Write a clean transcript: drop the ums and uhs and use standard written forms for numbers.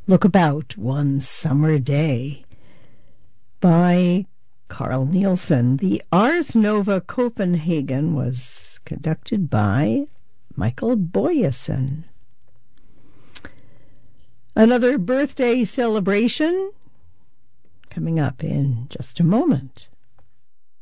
Look About One Summer Day by Carl Nielsen. The Ars Nova Copenhagen was conducted by Michael Boyesen. Another birthday celebration coming up in just a moment.